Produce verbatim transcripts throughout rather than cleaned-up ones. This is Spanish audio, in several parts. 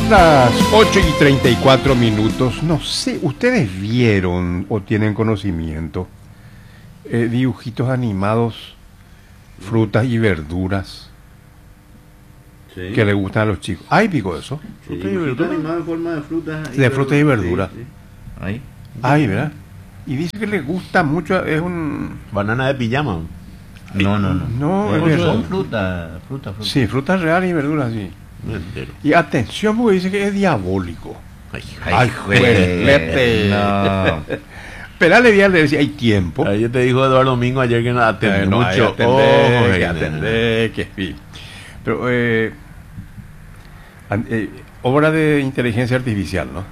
Las ocho y treinta y cuatro minutos. No sé, ¿ustedes vieron o tienen conocimiento eh, dibujitos animados, frutas y verduras Sí. que le gustan a los chicos? ¿Hay pico de eso? Sí, Fruta y dibujito verdura. animado en forma de frutas. De frutas y verduras. Sí, sí. Ahí. Hay, ¿verdad? Y dice que le gusta mucho, es un... Banana de pijama. No, No, no, no. no, es No, verdad. son fruta, fruta, fruta. Sí, frutas reales y verduras, sí. Entero. Y atención, porque dice que es diabólico. Ay, Ay, juelete. no. Pero le voy decir, hay tiempo. Ahí te dijo Eduardo Domingo ayer que no atende Eh, no, hay mucho. que atender, Ojo, que nena. atender, que sí. Pero, eh, an- eh, obra de inteligencia artificial, ¿no?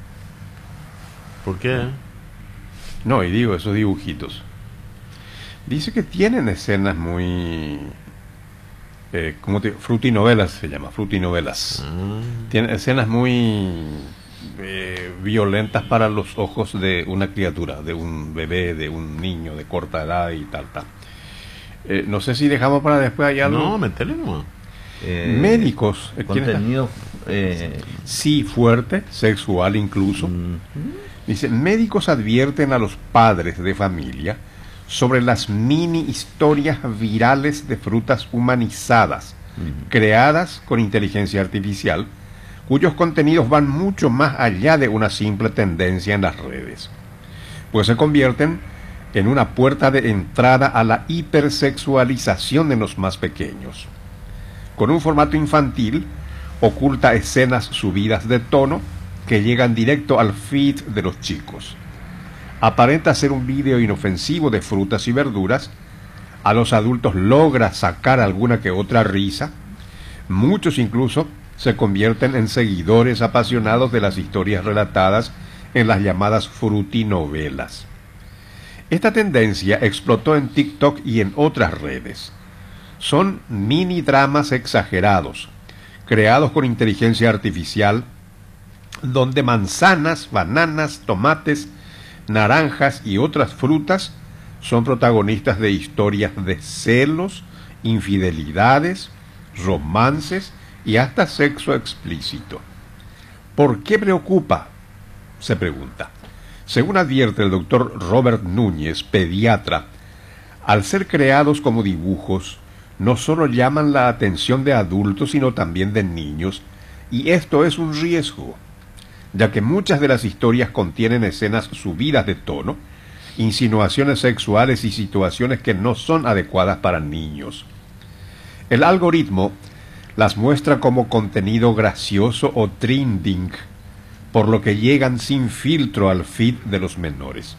¿Por qué? No, y digo, esos dibujitos. Dice que tienen escenas muy... Eh, ¿cómo te digo? Frutinovelas se llama, frutinovelas. Ah, Tienen escenas muy eh, violentas para los ojos de una criatura, de un bebé, de un niño de corta edad y tal, tal. Eh, no sé si dejamos para después allá algo. no, metele nomás. Eh, Médicos. eh, ¿quién está? Contenido. Eh, Sí, fuerte, sexual incluso. mm, Dice, médicos advierten a los padres de familia sobre las mini historias virales de frutas humanizadas, creadas con inteligencia artificial, cuyos contenidos van mucho más allá de una simple tendencia en las redes, pues se convierten en una puerta de entrada a la hipersexualización de los más pequeños. Con un formato infantil, oculta escenas subidas de tono que llegan directo al feed de los chicos. Aparenta ser un vídeo inofensivo de frutas y verduras. A los adultos logra sacar alguna que otra risa. Muchos incluso se convierten en seguidores apasionados de las historias relatadas en las llamadas frutinovelas. Esta tendencia explotó en TikTok y en otras redes. Son mini dramas exagerados, creados con inteligencia artificial, donde manzanas, bananas, tomates, naranjas y otras frutas son protagonistas de historias de celos, infidelidades, romances y hasta sexo explícito. ¿Por qué preocupa?, se pregunta. Según advierte el doctor Robert Núñez, pediatra, al ser creados como dibujos, no solo llaman la atención de adultos, sino también de niños, y esto es un riesgo, ya que muchas de las historias contienen escenas subidas de tono, insinuaciones sexuales y situaciones que no son adecuadas para niños. El algoritmo las muestra como contenido gracioso o trending, por lo que llegan sin filtro al feed de los menores.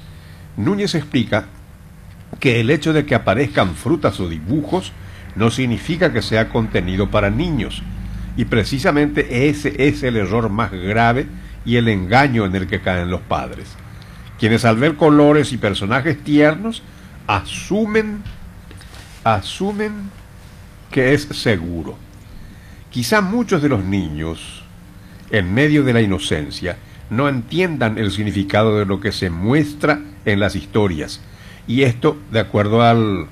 Núñez explica que el hecho de que aparezcan frutas o dibujos no significa que sea contenido para niños, y precisamente ese es el error más grave y el engaño en el que caen los padres, quienes al ver colores y personajes tiernos asumen asumen que es seguro. Quizá muchos de los niños, en medio de la inocencia, no entiendan el significado de lo que se muestra en las historias, y esto, de acuerdo al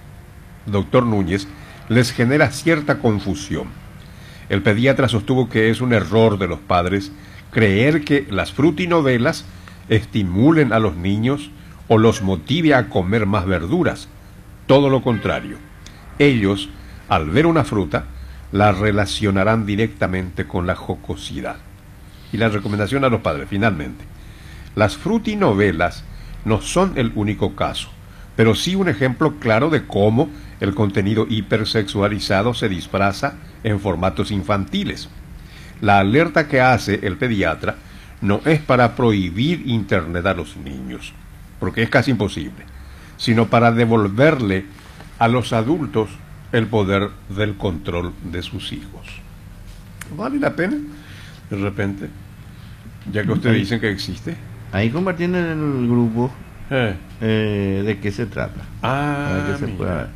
doctor Núñez, les genera cierta confusión. El pediatra sostuvo que es un error de los padres creer que las frutinovelas estimulen a los niños o los motive a comer más verduras. Todo lo contrario. Ellos, al ver una fruta, la relacionarán directamente con la jocosidad. Y la recomendación a los padres, finalmente. Las frutinovelas no son el único caso, pero sí un ejemplo claro de cómo el contenido hipersexualizado se disfraza en formatos infantiles. La alerta que hace el pediatra no es para prohibir Internet a los niños, porque es casi imposible, sino para devolverle a los adultos el poder del control de sus hijos. ¿Vale la pena? De repente, ya que ustedes dicen que existe. ahí compartiendo en el grupo Eh. eh, de qué se trata. Ah, Para que se mira. pueda.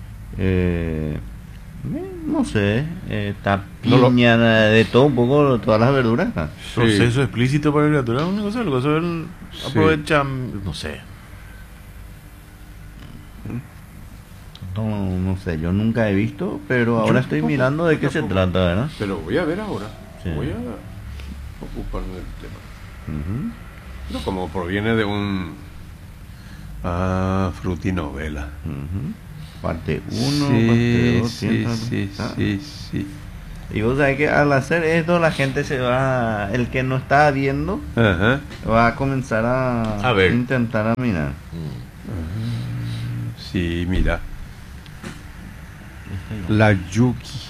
Eh, eh, no sé, eh, está No lo- piña, de todo un poco, todas las verduras. ¿no? Sí. Proceso explícito para la criatura, una cosa, lo que eso él Sí. aprovecha, no sé. No, no sé, yo nunca he visto, pero ahora estoy tampoco, mirando de yo qué se tampoco. trata, ¿verdad? Pero voy a ver ahora. Sí. Voy a ocuparme del tema. Ujú. Pero como proviene de un... Ah, frutinovela. Ujú. Parte uno, Sí, parte dos, sí, sí, sí, sí. Y vos sabés que al hacer esto la gente se va, el que no está viendo, Ajá. va a comenzar a, A ver. intentar a mirar. Sí, mira. La Yuki.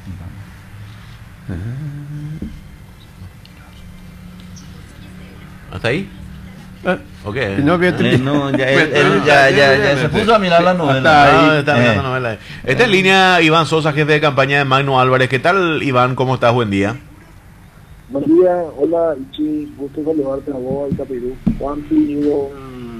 ¿Hasta ahí? Ah, Ok. no, Beatriz. Eh, no, ya, él, Bueno, él no, ya, ya, ya, ya, ya ya, se ya. puso a mirar la novela. Hasta Ah, está Eh, mirando novela. Está en línea Iván Sosa, jefe de campaña de Magno Álvarez. ¿Qué tal, Iván? ¿Cómo estás? Buen día. Buen día, hola Ichi, gusto saludarte a vos, a Itapirú, Juan Pido.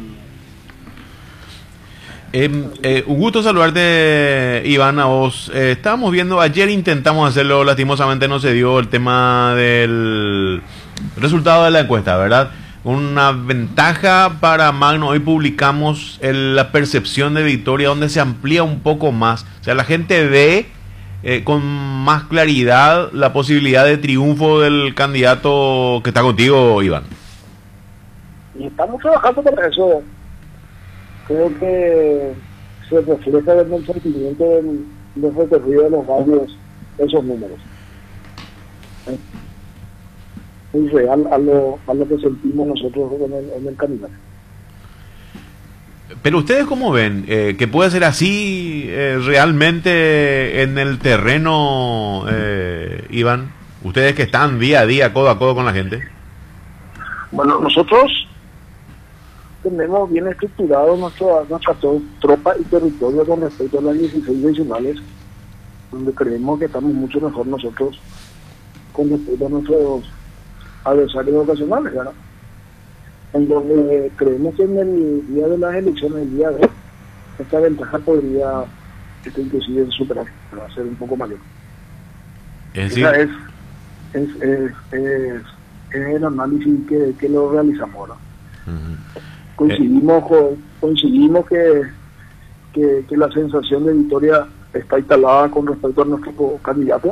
Eh, eh, un gusto saludarte, Iván, a vos. Eh, estábamos viendo, ayer intentamos hacerlo, lastimosamente no se dio el tema del resultado de la encuesta, ¿verdad? Una ventaja para Magno, hoy publicamos el- la percepción de victoria donde se amplía un poco más. O sea, la gente ve eh, con más claridad la posibilidad de triunfo del candidato que está contigo, Iván. Y estamos trabajando para eso. Creo que se refleja en el sentimiento del, del recorrido de los barrios esos números. ¿Eh? Muy real a lo, a lo que sentimos nosotros en el, en el candidato. Pero ustedes cómo ven eh, que puede ser así eh, realmente en el terreno, eh, Iván. Ustedes que están día a día, codo a codo con la gente. Bueno, nosotros tenemos bien estructurado nuestro, nuestra to- tropa y territorio con respecto a las dieciséis regionales, donde creemos que estamos mucho mejor nosotros con respecto a nuestros adversarios ocasionales, ¿verdad? En donde creemos que en el día de las elecciones, el día de esta ventaja podría este, inclusive superar, va a ser un poco mayor. Es decir, Esa es, es, es, es, es el análisis que, que lo realizamos, ¿verdad? ujú. Coincidimos, con- coincidimos que, que, que la sensación de victoria está instalada con respecto a nuestro candidato.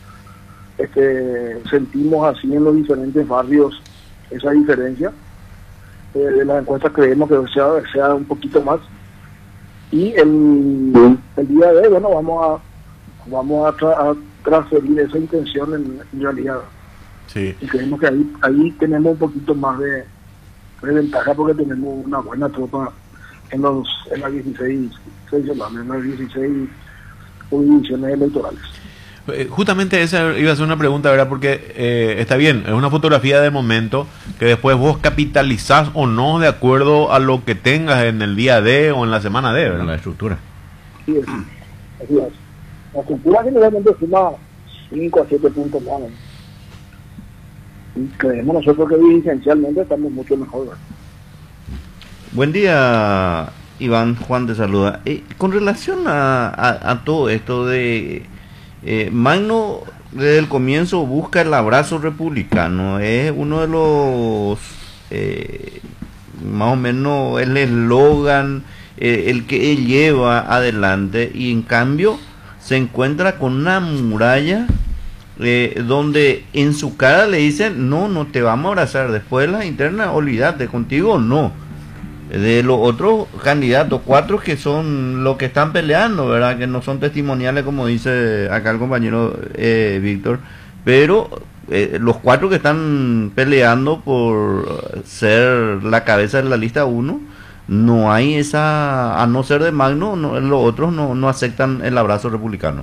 Este, sentimos así en los diferentes barrios esa diferencia. Eh, de las encuestas creemos que sea, sea un poquito más. Y el, el día de hoy, bueno, vamos a vamos a, tra- a transferir esa intención en, en realidad. Sí. Y creemos que ahí, ahí tenemos un poquito más de, de ventaja porque tenemos una buena tropa en los en las dieciséis seccionales, en las dieciséis jurisdicciones electorales. Eh, Justamente esa iba a ser una pregunta, ¿verdad? Porque eh, está bien, es una fotografía de momento que después vos capitalizás o no de acuerdo a lo que tengas en el día D o en la semana D, En la ¿verdad? estructura. Así es. Así es. La cultura generalmente suma cinco a siete puntos más, ¿no? Y creemos nosotros que dirigencialmente estamos mucho mejor, ¿verdad? Buen día, Iván. Juan te saluda. Eh, con relación a, a, a todo esto de eh, Magno, desde el comienzo busca el abrazo republicano. Es uno de los, eh, más o menos, el eslogan, eh, el que él lleva adelante. Y en cambio se encuentra con una muralla eh, donde en su cara le dicen, no, no te vamos a abrazar. Después de la interna, olvídate, contigo no. De los otros candidatos, cuatro que son los que están peleando, ¿verdad? Que no son testimoniales como dice acá el compañero eh, Víctor, pero eh, los cuatro que están peleando por ser la cabeza de la lista uno, no hay esa, a no ser de Magno, no, los otros no, no aceptan el abrazo republicano.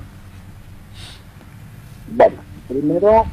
Bueno, primero,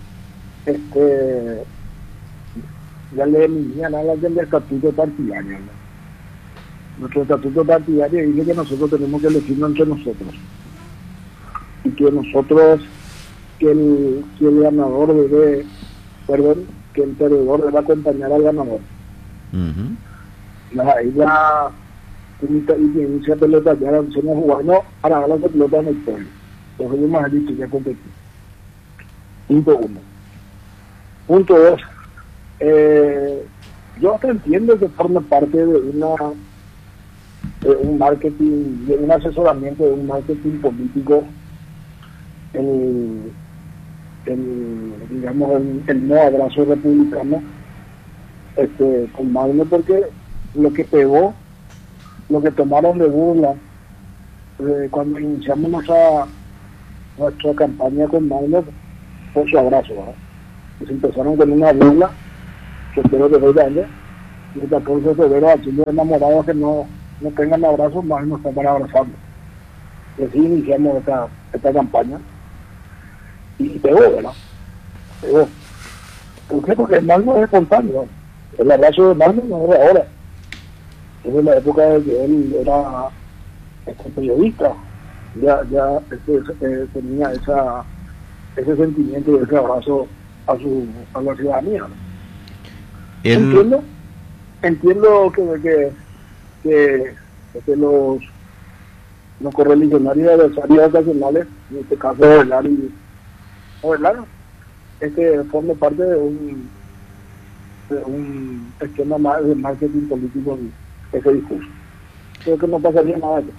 este, ya le envían a las del estatuto partidario, ¿no? Nuestro estatuto partidario dice que nosotros tenemos que elegirnos entre nosotros. Y que nosotros, que el, que el ganador debe, perdón, que el perdedor debe acompañar al ganador. Uh-huh. La, ahí la unita y que inicia pelota ya la enseña a jugar, no, para ganar la pelota en el pueblo. Entonces yo más dicho ya competir. Punto uno. Punto dos. Eh, yo hasta entiendo que forma parte de una de un marketing, de un asesoramiento de un marketing político el, el digamos el, el no abrazo republicano este con Magno, porque lo que pegó, lo que tomaron de burla eh, cuando iniciamos nuestra nuestra campaña con Magno fue su abrazo, ¿verdad? Pues empezaron con una burla que espero que veinte años y el catorce de febrero haciendo enamorados que no, no tengan abrazos, más no están para abrazarnos. Y así iniciamos esta, esta campaña y pegó, ¿verdad? Pegó. ¿Por qué? Porque el Magno es espontáneo. El abrazo de Magno no es de ahora. Es de la época de que él era este, periodista. Ya, ya este, eh, tenía esa, ese sentimiento y ese abrazo a su a la ciudadanía, ¿no? El... Entiendo, entiendo que, que, que, que los, los correligionarios adversarios ocasionales, en este caso Ovelar y Ovelar, este forma parte de un, de un esquema más de marketing político en ese discurso. Creo que no pasaría nada de eso.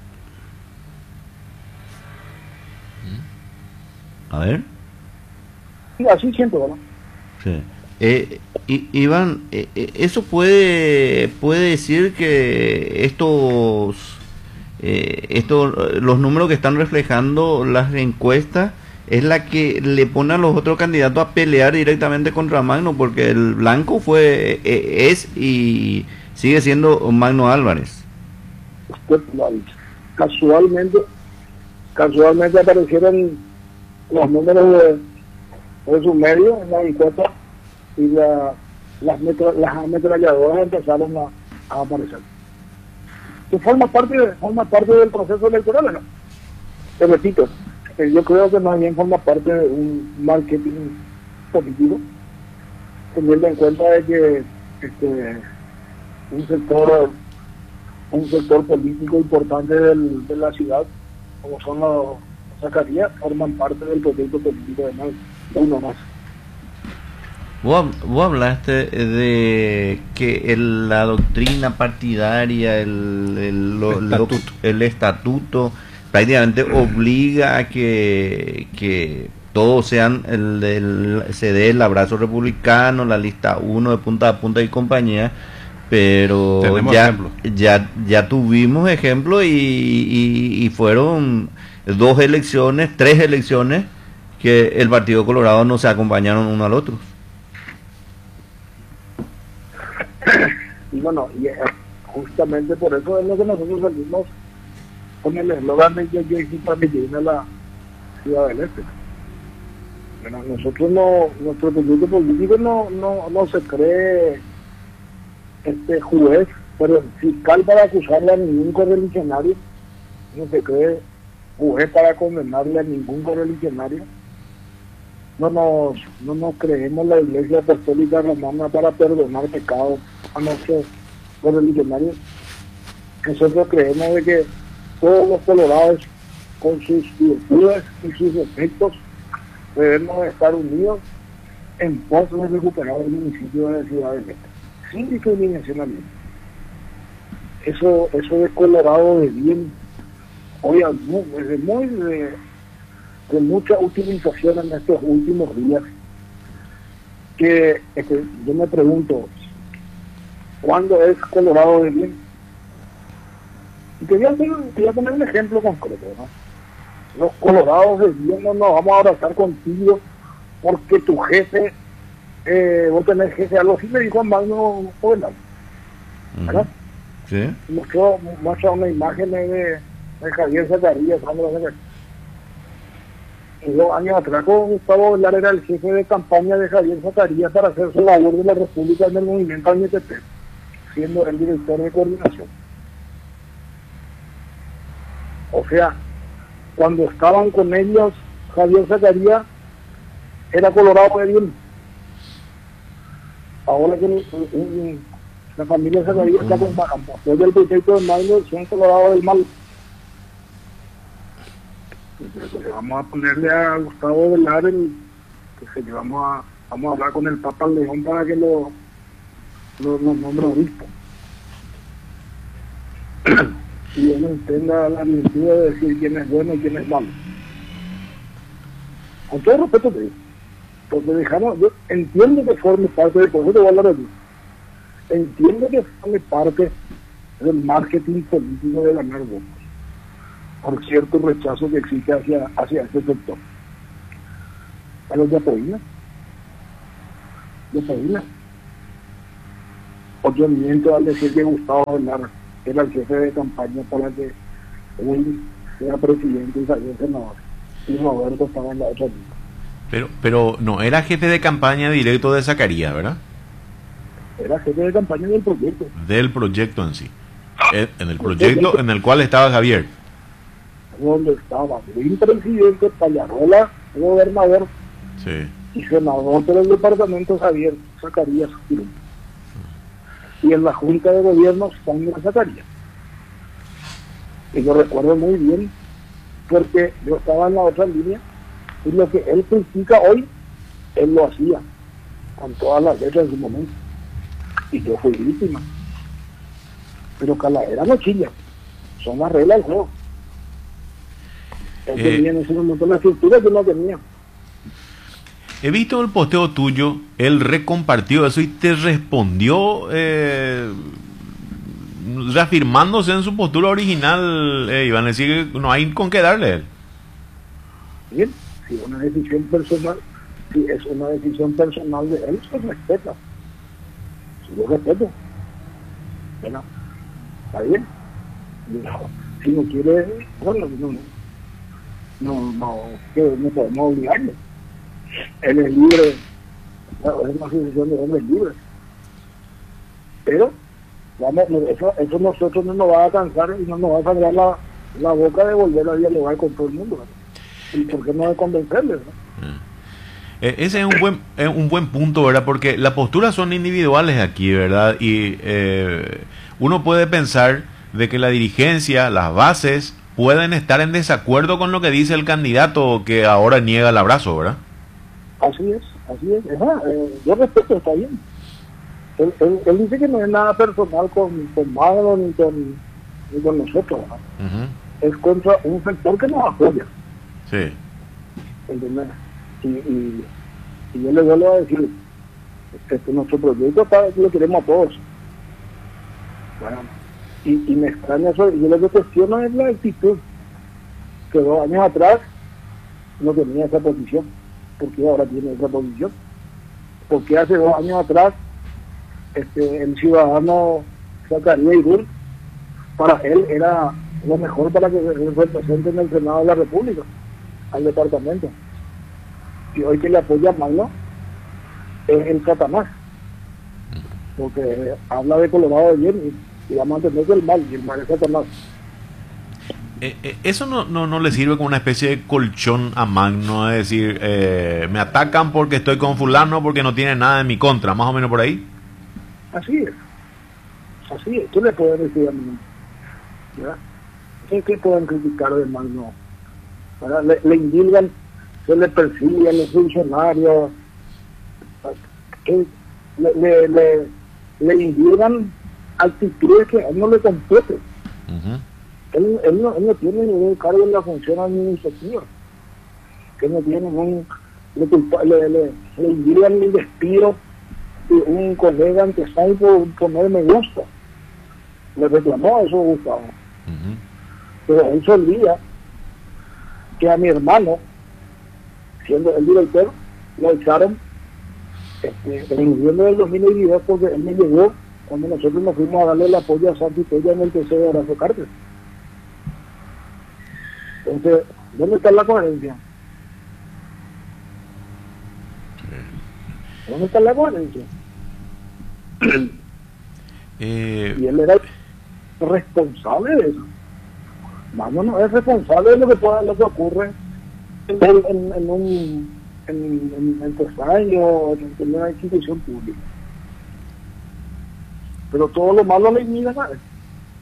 A ver. Sí, así siento, ¿verdad? Sí. Eh, I- Iván, eh, eh, eso puede puede decir que estos eh, estos los números que están reflejando las encuestas es la que le pone a los otros candidatos a pelear directamente contra Magno, porque el blanco fue eh, es y sigue siendo Magno Álvarez. Usted lo ha dicho. Casualmente, casualmente aparecieron los números de, de sus medios en la encuesta y la, las, metro, las ametralladoras empezaron a, a aparecer. Que forma parte, de, forma parte del proceso electoral, ¿no? Te repito, eh, yo creo que más bien forma parte de un marketing político, teniendo en cuenta de que este, un sector un sector político importante del, de la ciudad, como son los Zacarías, forman parte del proyecto político de Magno, uno más. Vos, vos hablaste de que el- la doctrina partidaria, el, el, lo- lo- Estatuto. el estatuto, prácticamente obliga a que, que todos sean, el, el- se dé el abrazo republicano, la lista uno de punta a punta y compañía, pero Tenemos ya, ejemplos. ya, ya tuvimos ejemplos y, y, y fueron dos elecciones, tres elecciones que el Partido Colorado no se acompañaron uno al otro. Y bueno, y eh, justamente por eso es lo que nosotros salimos con el eslogan de que yo hice transmitir a la Ciudad del Este. Bueno, nosotros no, nuestro proyecto político no, no, no se cree este juez, pero fiscal para acusarle a ningún correligionario, no se cree juez para condenarle a ningún correligionario. No nos, no nos creemos la Iglesia Apostólica Romana para perdonar pecados a nuestros correligionarios. Nosotros creemos de que todos los colorados, con sus virtudes y sus defectos, debemos estar unidos en pos de recuperar el municipio de Ciudad del Este, sin discriminación alguna. Eso, eso de Colorado de bien, hoy desde muy de, de mucha utilización en estos últimos días, que este, yo me pregunto, ¿cuándo es Colorado de bien? Y te voy a, hacer, te voy a poner un ejemplo concreto, ¿no? Los colorados de bien no nos vamos a abrazar contigo porque tu jefe, eh, vos tenés jefe, algo así me dijo Magno Ovelar, ¿verdad? Sí. Mostró, muestra una imagen de, de Javier Zacarías, Sandra Zacarías. Y dos años atrás, con Gustavo Ovelar era el jefe de campaña de Javier Zacarías para hacer su labor de la República en el movimiento N T P, siendo el director de coordinación. O sea, cuando estaban con ellos, Javier Zacarías era colorado de bien. Ahora que un- un- la familia Zacarías está con apoyo del proyecto de Magno, son colorados del mal. Entonces, vamos a ponerle a Gustavo Velar el que se que vamos a vamos a hablar con el Papa León para que lo lo, lo nombre obispo. Y él entienda la virtud de decir quién es bueno y quién es malo. Con todo respeto te digo. Porque dejamos, yo entiendo que forme parte del proceso de hablar de ti. Entiendo que forme parte del marketing político de ganar votos, por cierto rechazo que existe hacia, hacia este sector. Pero ya podía. Ya podía. O yo miento al decir que Gustavo Velar era el jefe de campaña para que hoy sea presidente y salió senador. Y Roberto estaba en la otra línea. Pero, pero no era jefe de campaña directo de Zacarías, ¿verdad? Era jefe de campaña del proyecto. Del proyecto en sí. En, en el proyecto en el cual estaba Javier. Donde estaba el presidente, Pallarola, gobernador, Sí. y senador del departamento Javier Zacarías Quirón. Y en la junta de gobierno Sandra Zacarías. Y yo recuerdo muy bien porque yo estaba en la otra línea y lo que él critica hoy, él lo hacía con todas las letras en su momento. Y yo fui víctima. Pero Calavera no chilla, son las reglas del juego. Él Eh, tenía en ese momento la estructura que no tenía. He visto el posteo tuyo, él recompartió eso y te respondió eh, reafirmándose en su postura original, eh, Iván, es decir, que no hay con qué darle a él. Bien, si es una decisión personal, si es una decisión personal de él, se respeta. Si yo respeto, bueno, está bien. No, si no quiere, bueno, no, no, no, que no podemos obligarle. Él es libre, claro, es una asociación de hombres libres. Pero, vamos, eso, eso nosotros no nos va a cansar y no nos va a sangrar la, la boca de volver a dialogar con todo el mundo, ¿verdad? ¿Y por qué no de convencerles, no? Eh, ese es un buen es un buen punto, ¿verdad? Porque las posturas son individuales aquí, ¿verdad? Y eh, uno puede pensar de que la dirigencia, las bases, pueden estar en desacuerdo con lo que dice el candidato que ahora niega el abrazo, ¿verdad? Así es, así es. Es más, eh, yo respeto, está bien. Él, él, él dice que no es nada personal con, con Magno ni con, ni con nosotros, ¿no? Uh-huh. Es contra un sector que nos apoya. Sí. ¿Entendés? Y, y, y yo le vuelvo a decir, este, nuestro proyecto está, lo queremos a todos. Bueno, y, y me extraña eso, y yo lo que cuestiono es la actitud, que dos años atrás no tenía esa posición. ¿Por qué ahora tiene esa posición? Porque hace dos años atrás este, el ciudadano Zacarías Irún, para él era lo mejor para que se represente en el Senado de la República, al departamento. Y hoy que le apoya Magno es el Satanás, porque habla de Colorado de bien y, y va a mantener el mal, y el mal es Satanás. Eh, eh, eso no, no, no le sirve como una especie de colchón a Magno, es decir, eh, me atacan porque estoy con fulano porque no tiene nada en mi contra, más o menos por ahí. Así es, así es. ¿Qué le pueden decir a mí? ¿Verdad? ¿Qué, qué pueden criticar de Magno? ¿Verdad? Le, le indilgan, se le persigue a los funcionarios, que le, le, le, le indilgan actitudes que a él no le competen. Uh-huh. Él, él, no, él no tiene ningún cargo en la función administrativa, que no tiene ningún, le, culpa, le, le, le indilgan el despido de un colega ante Sai por poner me gusta. Le reclamó eso a Gustavo. Uh-huh. Pero él se olvida que a mi hermano, siendo el director, lo echaron este, en noviembre del dos mil veintidós porque él me llegó cuando nosotros nos fuimos a darle el apoyo a Santi Pella en el T C de Horacio Cartes. Entonces, ¿dónde está la coherencia? ¿Dónde está la coherencia? Eh, Y él era responsable de eso. Mano no es responsable de lo que pueda, lo que ocurre en, en, en un en, en, en Tesaño o en, en una institución pública. Pero todo lo malo le mira a él.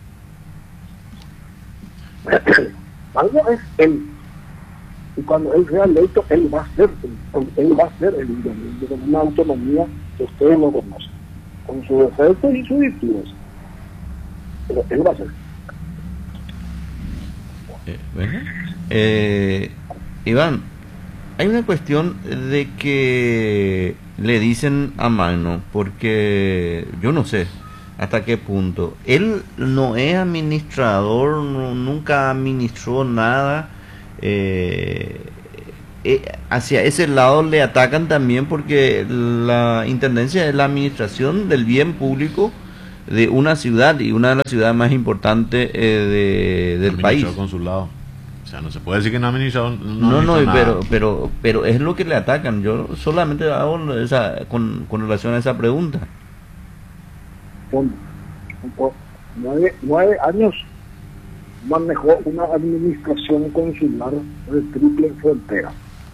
Algo es él. Y cuando él sea electo, él va a ser él, él va a ser el intendente con una autonomía que ustedes lo conocen, con sus defectos y sus virtudes. Pero él va a ser. eh, bueno. Eh, Iván, Hay una cuestión de que le dicen a Magno, porque yo no sé hasta qué punto. Él no es administrador, no- nunca administró nada. eh, eh, hacia ese lado le atacan también porque la intendencia es la administración del bien público de una ciudad y una de las ciudades más importantes eh, de- del país. Administrador consulado. O sea, no se puede decir que no ha administrado. No, no, administró nada. pero, pero, pero es lo que le atacan. Yo solamente hago esa, con, con relación a esa pregunta. Con, con nueve, nueve años manejó una administración consular de triple frontera.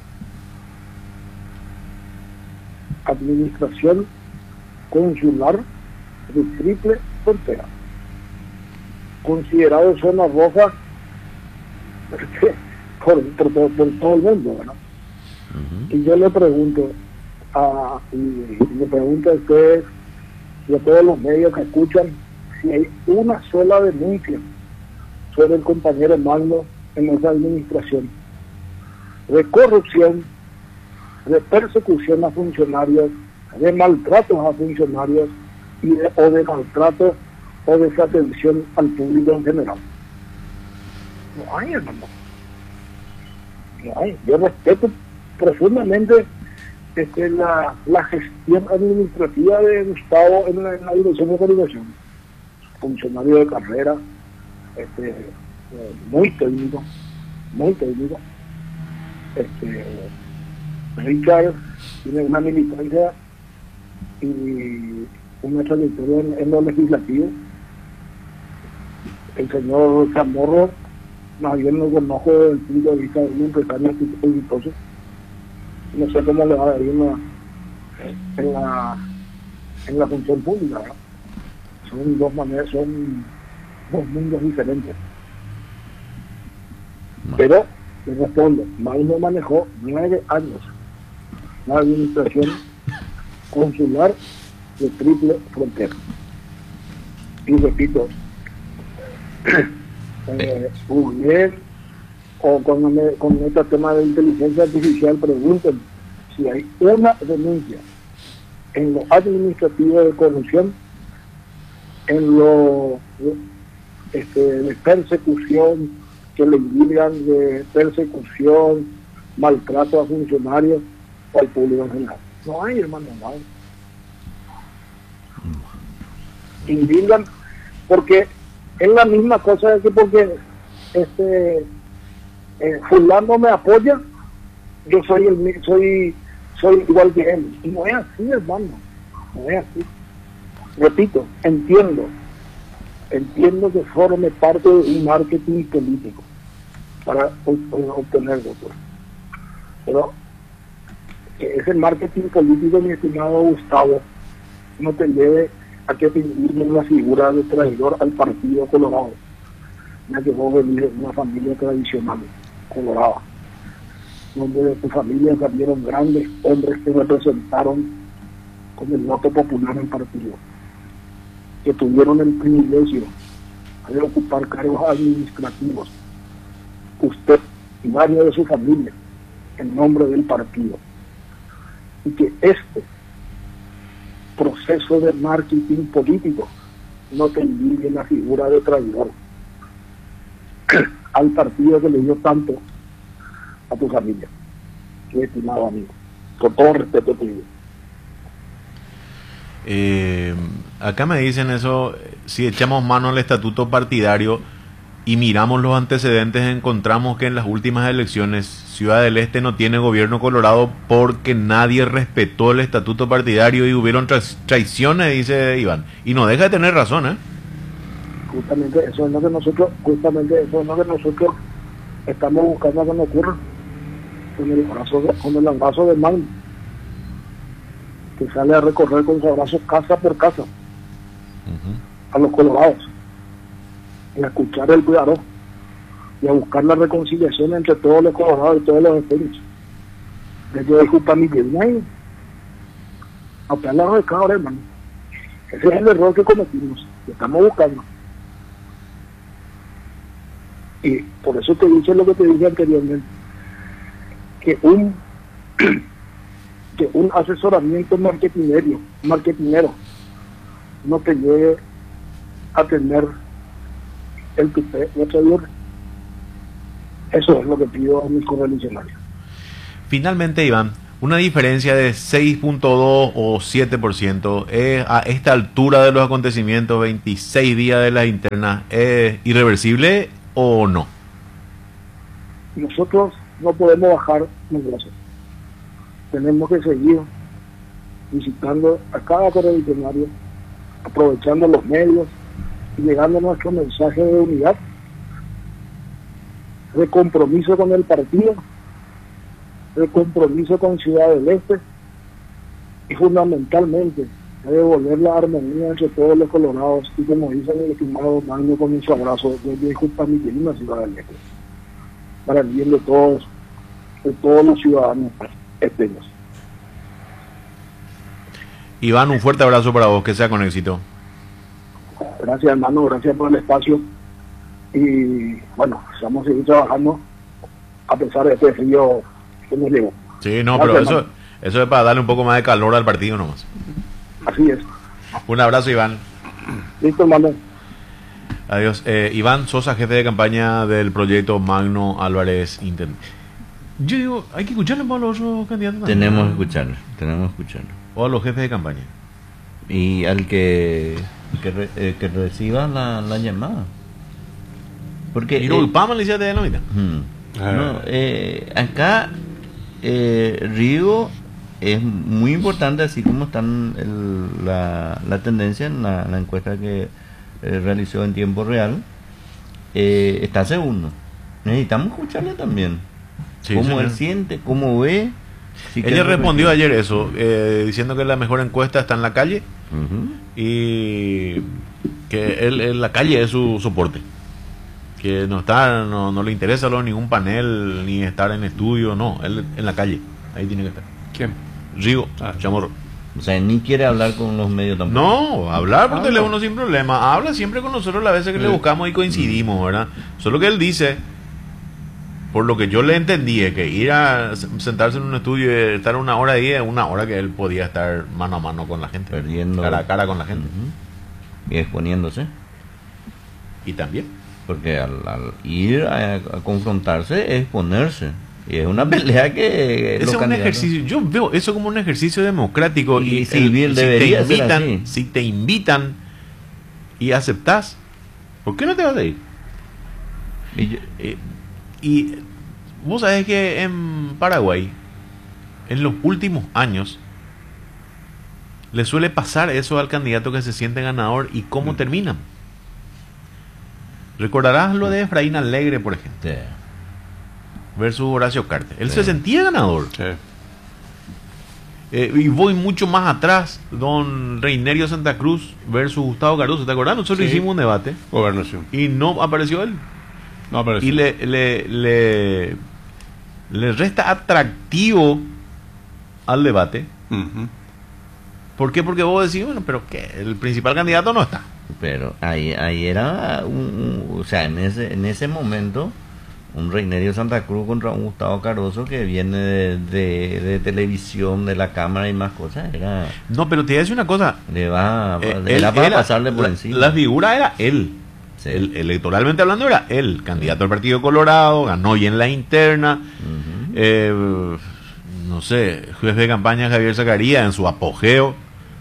Administración consular de triple frontera. Considerado zona roja por, por, por- por todo el mundo, ¿verdad? Y yo le pregunto a, y, y le pregunto a ustedes y a todos los medios que escuchan si hay una sola denuncia sobre el compañero Magno en esa administración de corrupción, de persecución a funcionarios, de maltratos a funcionarios y de, o de maltrato o desatención al público en general. No hay, hermano. No hay. Yo respeto profundamente este, la, la gestión administrativa de Gustavo en la, en la dirección de coordinación. Funcionario de carrera, este, eh, muy técnico, muy técnico. Este, Richard tiene una militancia y una trayectoria en, en lo legislativo. El señor Chamorro, más bien lo conozco desde el punto de vista de un empresario exitoso. No sé cómo le va a ir en la, en la, en la función pública, ¿verdad? Son dos maneras, son dos mundos diferentes. Pero, le respondo, Magno manejó nueve años la administración consular de triple frontera. Y repito, eh, Google o con, con este tema de inteligencia artificial pregunten si hay una denuncia en lo administrativo de corrupción, en lo este, de persecución, que le indican de persecución, maltrato a funcionarios o al público en general. No hay, hermano, no hay. Indican porque es la misma cosa que porque este eh, fulano me apoya, yo soy el mi- soy soy igual que él. Y no es así, hermano, no es así. Repito, entiendo, entiendo que forme parte de un marketing político para ob- obtener votos. Pero que ese marketing político, mi estimado Gustavo, no te lleve a que te indiquen la figura de traidor al Partido Colorado, ya que vos venís de una familia tradicional colorada, donde de tu familia salieron grandes hombres que representaron con el voto popular el partido, que tuvieron el privilegio de ocupar cargos administrativos, usted y varios de su familia, en nombre del partido, y que este proceso de marketing político no te envíe la figura de traidor al partido que le dio tanto a tu familia, mi estimado amigo, con todo respeto te digo. Eh, acá me dicen eso, si echamos mano al estatuto partidario y miramos los antecedentes, encontramos que en las últimas elecciones Ciudad del Este no tiene gobierno colorado porque nadie respetó el estatuto partidario y hubieron tra traiciones, dice Iván. Y no deja de tener razón, ¿eh? Justamente eso es lo que nosotros, justamente eso es lo que nosotros estamos buscando que no ocurra con el abrazo de, con el abrazo de Magno, que sale a recorrer con su abrazo casa por casa Uh-huh. a los colorados y a escuchar el cuidado y a buscar la reconciliación entre todos los colorados y todos los esteros. Desde el justamente a hablar de cada hora, hermano. Ese es el error que cometimos, que estamos buscando. Y por eso te dije lo que te dije anteriormente, que un que un asesoramiento marketinero, marketinero no te lleve a tener el tupé de otro. Eso es lo que pido a mis correligionarios. Finalmente, Iván, una diferencia de seis punto dos o siete por ciento es, a esta altura de los acontecimientos, veintiséis días de las internas, ¿es irreversible o no? Nosotros no podemos bajar los brazos. Tenemos que seguir visitando a cada correligionario, aprovechando los medios y llegando nuestro mensaje de unidad, de compromiso con el partido, de compromiso con Ciudad del Este y fundamentalmente de devolver la armonía entre todos los colorados y, como dice el estimado Magno, con su abrazo desde Juntamiquelina, Ciudad del Este, para el bien de todos, de todos los ciudadanos esteños. Iván, un fuerte abrazo para vos, que sea con éxito. Gracias, hermano, gracias por el espacio y bueno, vamos a seguir trabajando a pesar de este frío que nos llegó. Sí, no, Gracias, pero eso, hermano. eso es para darle un poco más de calor al partido nomás. Así es. Un abrazo, Iván. Listo, hermano. Adiós. Eh, Iván Sosa, jefe de campaña del proyecto Magno Álvarez Intent. Yo digo, hay que escucarle a los otros candidatos también. Tenemos que escucharlo, tenemos que escucharlo. O a los jefes de campaña. Y al que que, re- eh, que reciba la, la llamada. Porque Y eh, no, Pama le decía de la mitad. hmm, no, eh, acá eh, Rigo es muy importante, así como están el- la, la tendencia en la, la encuesta que eh, realizó en tiempo real. Eh, está segundo. Necesitamos escucharle también. Sí, cómo señor. él siente, cómo ve. si Ella quiere respondió repetir. ayer eso, eh, diciendo que la mejor encuesta está en la calle Ujú. y que él, él- la calle es su soporte. Que no está, no, no le interesa luego ningún panel ni estar en estudio, no, él en la calle, ahí tiene que estar. ¿Quién? Rigo, Ah. Chamorro. O sea, ni quiere hablar con los medios tampoco. No, hablar por Ah, teléfono no. sin problema. Habla siempre con nosotros las veces que le Sí. buscamos y coincidimos, ¿verdad? Solo que él dice, por lo que yo le entendí, es que ir a s- sentarse en un estudio y estar una hora ahí es una hora que él podía estar mano a mano con la gente. Perdiendo. Cara a cara con la gente. Ujú. Y exponiéndose. Y también. Porque al, al ir a, a confrontarse es exponerse. Y es una pelea que Ese los es un candidatos- ejercicio, yo veo eso como un ejercicio democrático. Y Y, civil el- si te debería ser invitan, así. si te invitan y aceptás, ¿por qué no te vas a ir? Y yo- Eh, y vos sabés que en Paraguay, en los últimos años, le suele pasar eso al candidato que se siente ganador y cómo terminan. Recordarás lo de Efraín Alegre, por ejemplo, Sí. versus Horacio Cartes. Él Sí. se sentía ganador. Sí. Eh, y voy mucho más atrás, don Reinerio Santa Cruz versus Gustavo Caruso. ¿Te acordás? Nosotros Sí. hicimos un debate Gobernación. y no apareció él. No apareció. Y le, le, le, le resta atractivo al debate. Ujú. ¿Por qué? Porque vos decís, bueno, pero ¿qué? El principal candidato no está. Pero ahí, ahí era un, un- o sea, en ese, en ese momento, un Reinerio Santa Cruz contra un Gustavo Caruso que viene de, de, de televisión, de la cámara y más cosas, era, No, pero te voy a decir una cosa. le va, Eh, era él para era- pasarle por la, encima. la figura era él. Sí. El- electoralmente hablando era él, candidato al Partido Colorado, ganó bien la interna. Ujú. eh, no sé, jefe de campaña Javier Zacarías en su apogeo.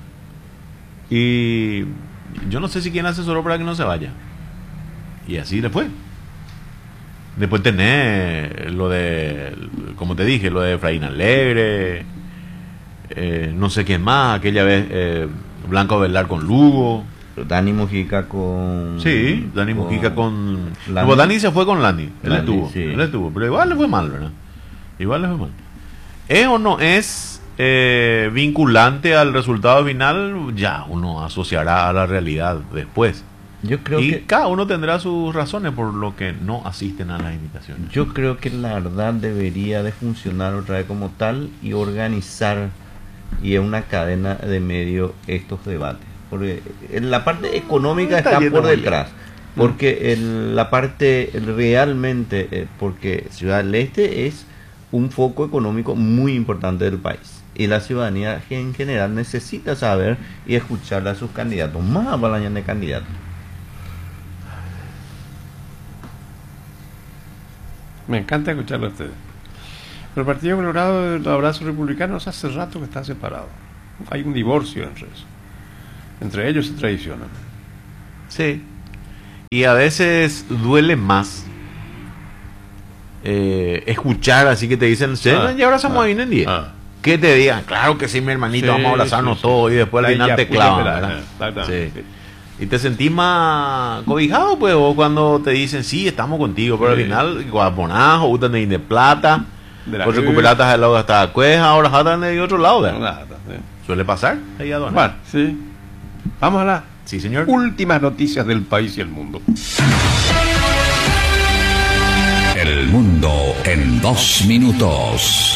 Y yo no sé si quién asesoró para que no se vaya. Y así le fue. Después tenés lo de, como te dije, lo de Efraín Alegre, eh, no sé quién más, aquella vez eh, Blanco Velar con Lugo. Dani Mujica con... Sí, Dani Mujica con... Lani. No, Dani se fue con Lani. Él Lani, estuvo, sí. él estuvo, pero igual le fue mal, ¿verdad? Igual le fue mal. ¿Es o no es eh, vinculante al resultado final? Ya uno asociará a la realidad después. Yo creo y que... cada uno tendrá sus razones por lo que no asisten a las invitaciones. Yo creo que la verdad debería de funcionar otra vez como tal y organizar y en una cadena de medio estos debates. Porque en la parte económica Está está, yendo por muy detrás. Porque el- la parte el realmente, eh, porque Ciudad del Este es un foco económico muy importante del país. Y la ciudadanía en general necesita saber y escuchar a sus candidatos, más para el año de candidatos. Me encanta escucharlo a ustedes. Pero el Partido Colorado de los Abrazos Republicanos hace rato que está separado. Hay un divorcio entre eso. Entre ellos se traicionan. Sí. Y a veces duele más eh, escuchar así que te dicen, ¿sí? Ah, y abrazamos ah, a en día. ah. Que te digan, claro que sí, mi hermanito, Sí, vamos a abrazarnos sí, sí. todos y después al Ahí final ya te pude clavan, ver, ¿verdad? exactamente. Sí. Y te sentís más cobijado, pues, o cuando te dicen, sí, estamos contigo, pero Sí. al final, guaponás, o gustan de ir de plata, De la o recuperatas el lado hasta la cueja, ahora jatan de otro lado, ¿verdad? Nada, sí. Suele pasar, ahí a donar. Bueno, sí. Vamos a las Sí, señor. últimas noticias del país y el mundo. El mundo en dos minutos.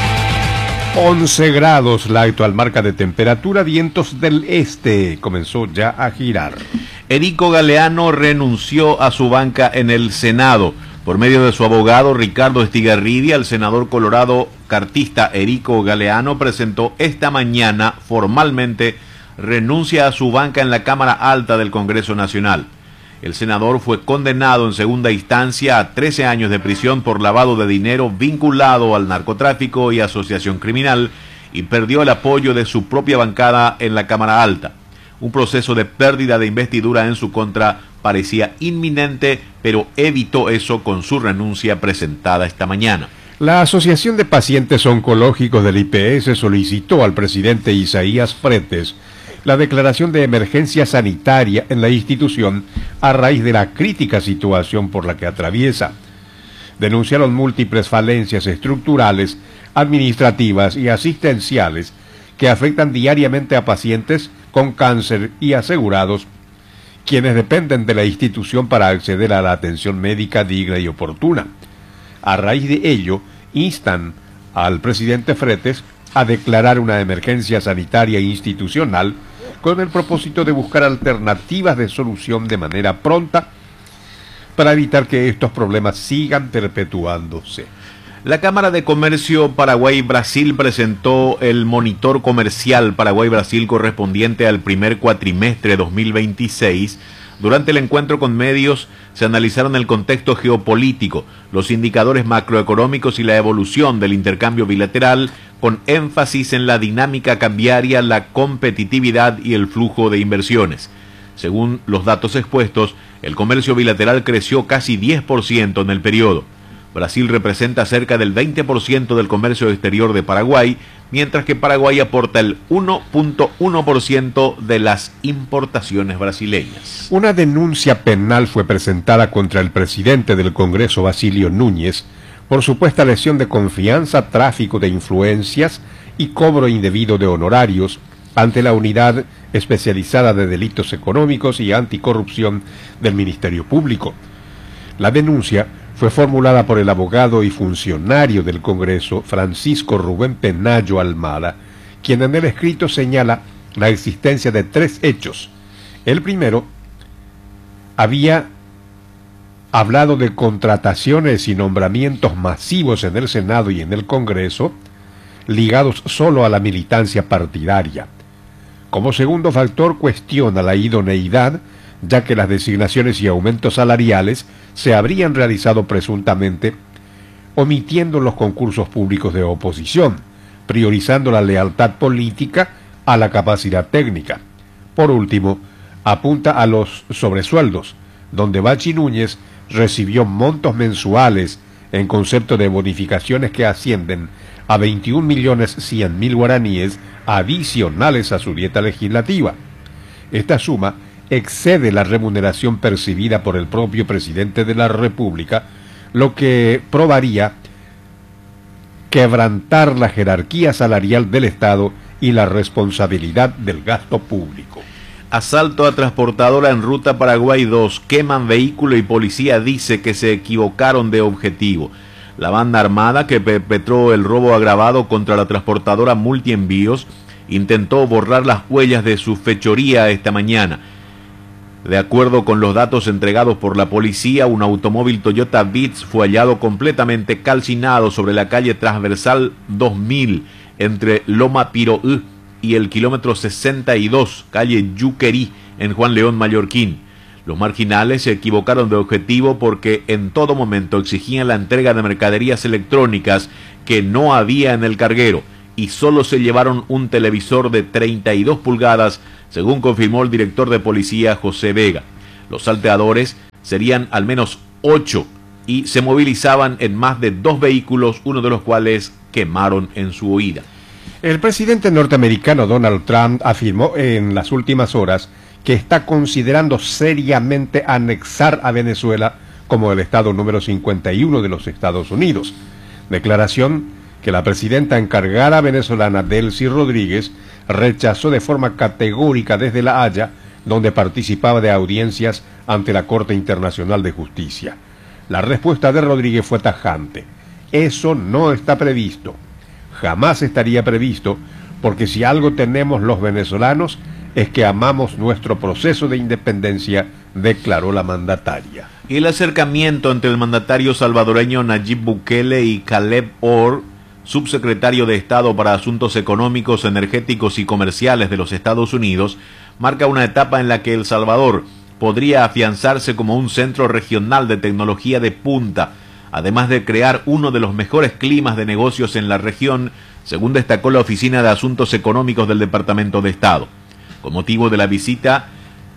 once grados la actual marca de temperatura, vientos del este. Comenzó ya a girar. Erico Galeano renunció a su banca en el Senado. Por medio de su abogado Ricardo Estigarribia, el senador colorado cartista Erico Galeano presentó esta mañana formalmente renuncia a su banca en la Cámara Alta del Congreso Nacional. El senador fue condenado en segunda instancia a trece años de prisión por lavado de dinero vinculado al narcotráfico y asociación criminal y perdió el apoyo de su propia bancada en la Cámara Alta. Un proceso de pérdida de investidura en su contra parecía inminente, pero evitó eso con su renuncia presentada esta mañana. La Asociación de Pacientes Oncológicos del I P S solicitó al presidente Isaías Fretes la declaración de emergencia sanitaria en la institución a raíz de la crítica situación por la que atraviesa. Denunciaron múltiples falencias estructurales, administrativas y asistenciales que afectan diariamente a pacientes con cáncer y asegurados, quienes dependen de la institución para acceder a la atención médica digna y oportuna. A raíz de ello, instan al presidente Fretes a declarar una emergencia sanitaria institucional con el propósito de buscar alternativas de solución de manera pronta para evitar que estos problemas sigan perpetuándose. La Cámara de Comercio Paraguay-Brasil presentó el monitor comercial Paraguay-Brasil correspondiente al primer cuatrimestre dos mil veintiséis. Durante el encuentro con medios se analizaron el contexto geopolítico, los indicadores macroeconómicos y la evolución del intercambio bilateral, con énfasis en la dinámica cambiaria, la competitividad y el flujo de inversiones. Según los datos expuestos, el comercio bilateral creció casi diez por ciento en el periodo. Brasil representa cerca del veinte por ciento del comercio exterior de Paraguay, mientras que Paraguay aporta el uno punto uno por ciento de las importaciones brasileñas. Una denuncia penal fue presentada contra el presidente del Congreso, Basilio Núñez, por supuesta lesión de confianza, tráfico de influencias y cobro indebido de honorarios ante la Unidad Especializada de Delitos Económicos y Anticorrupción del Ministerio Público. La denuncia fue formulada por el abogado y funcionario del Congreso, Francisco Rubén Penayo Almada, quien en el escrito señala la existencia de tres hechos. El primero, había hablado de contrataciones y nombramientos masivos en el Senado y en el Congreso, ligados solo a la militancia partidaria. Como segundo factor, cuestiona la idoneidad, ya que las designaciones y aumentos salariales se habrían realizado presuntamente omitiendo los concursos públicos de oposición, priorizando la lealtad política a la capacidad técnica. Por último, apunta a los sobresueldos, donde Bachi Núñez recibió montos mensuales en concepto de bonificaciones que ascienden a veintiún millones cien mil guaraníes adicionales a su dieta legislativa. Esta suma excede la remuneración percibida por el propio presidente de la República, lo que probaría quebrantar la jerarquía salarial del Estado y la responsabilidad del gasto público. Asalto a transportadora en ruta Paraguay dos, queman vehículo y policía dice que se equivocaron de objetivo. La banda armada que perpetró el robo agravado contra la transportadora Multienvíos intentó borrar las huellas de su fechoría esta mañana. De acuerdo con los datos entregados por la policía, un automóvil Toyota Vitz fue hallado completamente calcinado sobre la calle transversal dos mil entre Loma Piroú y el kilómetro sesenta y dos, calle Yuquerí, en Juan León, Mallorquín. Los marginales se equivocaron de objetivo porque en todo momento exigían la entrega de mercaderías electrónicas que no había en el carguero y solo se llevaron un televisor de treinta y dos pulgadas, según confirmó el director de policía José Vega. Los salteadores serían al menos ocho y se movilizaban en más de dos vehículos, uno de los cuales quemaron en su huida. El presidente norteamericano Donald Trump afirmó en las últimas horas que está considerando seriamente anexar a Venezuela como el estado número cincuenta y uno de los Estados Unidos. Declaración que la presidenta encargada venezolana Delcy Rodríguez rechazó de forma categórica desde La Haya, donde participaba de audiencias ante la Corte Internacional de Justicia. La respuesta de Rodríguez fue tajante: eso no está previsto. Jamás estaría previsto, porque si algo tenemos los venezolanos es que amamos nuestro proceso de independencia, declaró la mandataria. Y el acercamiento entre el mandatario salvadoreño Nayib Bukele y Caleb Orr, subsecretario de Estado para Asuntos Económicos, Energéticos y Comerciales de los Estados Unidos, marca una etapa en la que El Salvador podría afianzarse como un centro regional de tecnología de punta, además de crear uno de los mejores climas de negocios en la región, según destacó la Oficina de Asuntos Económicos del Departamento de Estado. Con motivo de la visita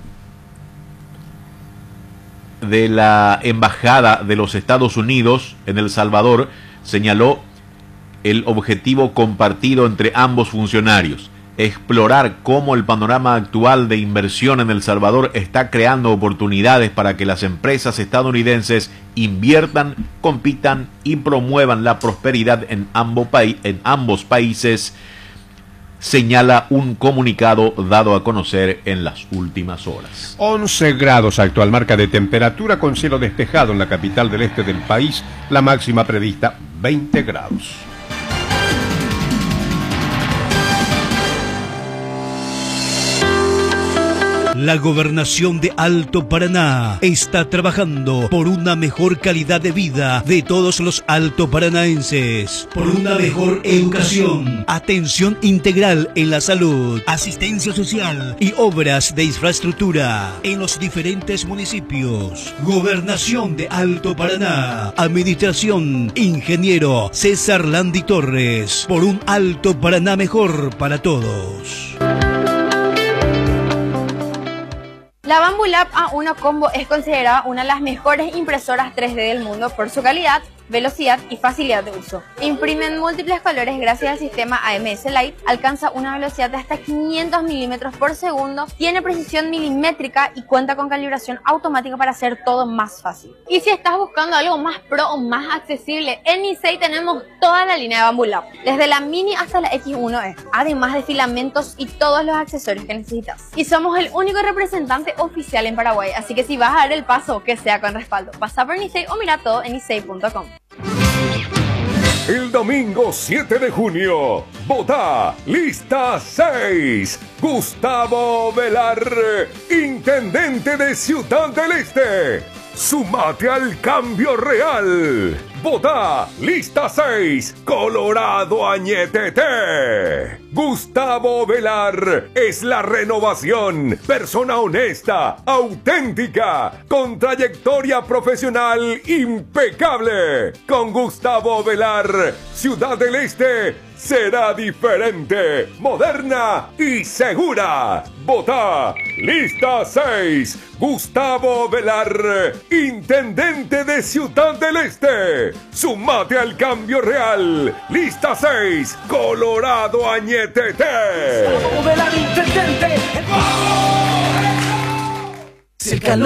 de la Embajada de los Estados Unidos en El Salvador, señaló el objetivo compartido entre ambos funcionarios: explorar cómo el panorama actual de inversión en El Salvador está creando oportunidades para que las empresas estadounidenses inviertan, compitan y promuevan la prosperidad en ambos, pa- en ambos países, señala un comunicado dado a conocer en las últimas horas. once grados actual marca de temperatura, con cielo despejado en la capital del este del país, la máxima prevista veinte grados. La Gobernación de Alto Paraná está trabajando por una mejor calidad de vida de todos los altoparanaenses, por una mejor educación, atención integral en la salud, asistencia social y obras de infraestructura en los diferentes municipios. Gobernación de Alto Paraná, Administración Ingeniero César Landi Torres, por un Alto Paraná mejor para todos. La Bambu Lab A uno Combo es considerada una de las mejores impresoras tres D del mundo por su calidad, velocidad y facilidad de uso. Imprime en múltiples colores gracias al sistema A M S Light, alcanza una velocidad de hasta quinientos milímetros por segundo, tiene precisión milimétrica y cuenta con calibración automática para hacer todo más fácil. Y si estás buscando algo más pro o más accesible, en Nicey tenemos toda la línea de Bambu Lab, desde la Mini hasta la X uno E, además de filamentos y todos los accesorios que necesitas. Y somos el único representante oficial en Paraguay, así que si vas a dar el paso, que sea con respaldo. Pasa por Nicey o mira todo en nicey punto com. El domingo siete de junio, vota lista seis. Gustavo Velar, intendente de Ciudad del Este. Sumate al cambio real. Vota lista seis. Colorado Añetete. Gustavo Velar es la renovación. Persona honesta, auténtica, con trayectoria profesional impecable. Con Gustavo Velar, Ciudad del Este será diferente, moderna y segura. Vota lista seis. Gustavo Velar, intendente de Ciudad del Este. Sumate al cambio real. Lista seis. Colorado Añetete. Gustavo Velar, intendente. ¡Vamos! El calor